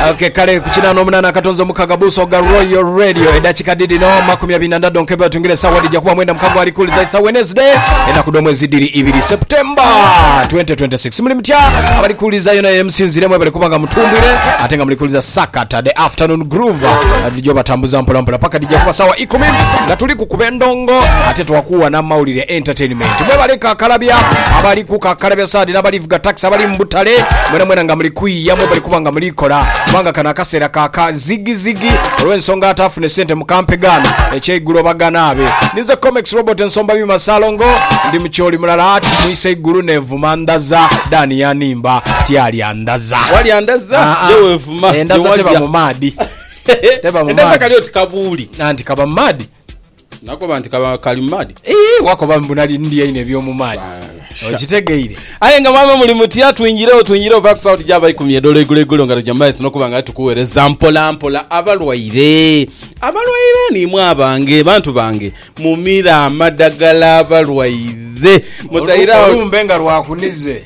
Okay, kale kuchina nomunana katonzo mukagabuso ga Royal Radio edachika didi no makumi abinanda donkeba tungire sawa dija kuwa mwenda mkango alikuliza it's a Wednesday ena kudomwe zidiri 2 September 2026 mlimtia abalikuliza yona MC Nziremwe balikubanga mtumbwire atenga mlikuliza Sakata the afternoon groove adijo batambuza mpola mpola paka dija kuwa sawa 10 nga tuli kukubendongo ate twakuwa na maulire entertainment mwe balika kalabya abali kukakalabya sadi nabalivuga taxi abali mbutale mwena nga mlikuyi yamwe balikubanga mlikola banga kana kasera kaka zigi olwensonga atafune sente mukampegano ekyeggulo baganabe nize comics robot ensomba bima salongo ndi mcholi mulala ati muise iguru nevuma ndaza dani ya nimba tiali andaza wali andaza yewe vuma endaza teba mu madi teba mu endaza kali otikabuli nanti kaba madi nako banti kaba kali madi wako bambunali ndiye ine byo mu madi okitegeire ayenga mama muli mutia twingireho back out jaba $10 igule ngalo jambaye sinokubanga tukuwereza mpola abalwaire ni mwabange bantu bange mumira amadagala abalwaire mutaira olumbenga lwakunize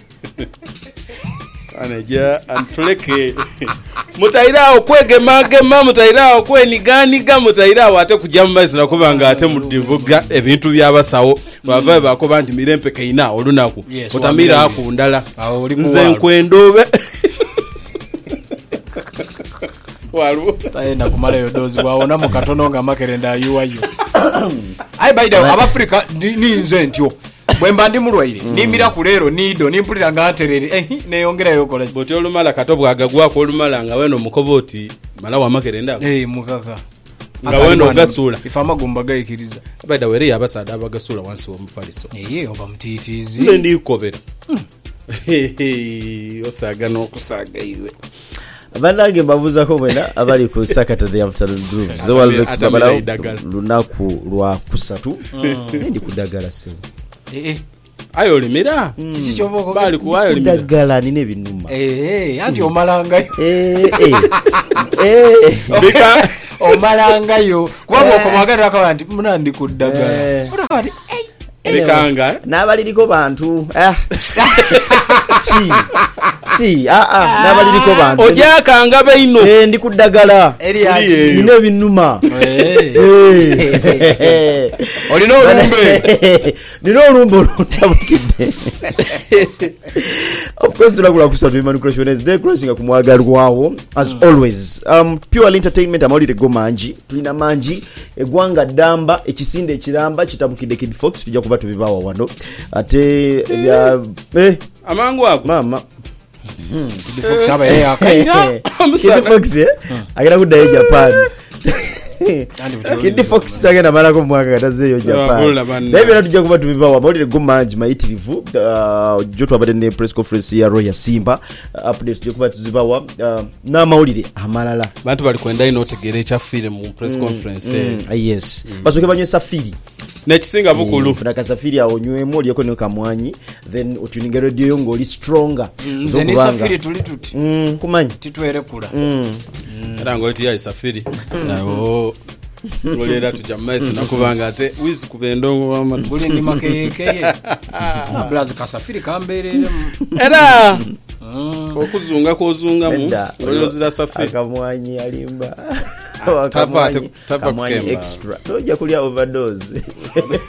anaja antuleke mutaira okwegema mutaira okweniganiga mutaira ate kujamba sinakubanga ate mudivuga ebintu byabasawo bava bako banti mirempe kaina olunaku otamira akundala nze nkwendobe walu tayenda kumala yodozi waona mukatono nga makerenda yuwayo ai baida abafrika ni nze ntyo bwemba ndi mulwaire nimira kulero nido nimpulira nga aterere neyongera yokola boti olumala katobwa agagwako olumala nga weno mukoboti mala wa makerenda mukaka nga weno gasula ifama gumba gaikiriza baida were yabasada abagasula wansi wa mufaliso oba mtitizi nze ndikobera osaga n'okusaga iwe abanage mbabuza ko mwena abali ku Sakata the afternoon groove zowal vex lunaku lwa kusatu ndi kudagala sewe ayo limira kiki chovoko bali kuwayo limira dagala nine binuma anti omalanga bika omalanga yo kuba okomagara akawanti munandi kudagala urakati bikanga nabaliriko bantu nabaliriko bantu ojakanga beino ndi kudagala nine binuma olino olumbe nino olumbe olundabukidde of course tulakula kusatu imanucration is there crossing kumwagalwawo as always pure entertainment amawulire go manji tulina manji egwanga damba ekisinde ekiramba kitabukidde Kid Fox tujja kuba tubibawa wano ate ya amangu ako mama Kid Fox aba akaira Kid Fox agera kudayo Japan Kid Fox tagenda marako mwaka katazeyo Japan nebe natujja kuba tubibawa amawulire go manji mayitirivu jotu abade ne press conference ya Royal Simba updates tujja kuba tuzibawa na amawulire amalala bantu bali kwenda ino tegere ekyafire mu press conference yes basoke banywe safiri nekisinga bukulu funa kasafiri aonywemo oliyeko ne kamwanyi then otuninga radio yongo oli stronger nze ni safiri tulituti kumanyi titwere kula era ngoti ya safiri nawo ngolera tujamaiso nakubanga ate wizi kubendongo wama buli ni makeyekeye na blaze kasafiri kamberere era okuzunga kozungamu olozira safiri akamwanyi alimba tapa kamwanyi extra toja kulia overdose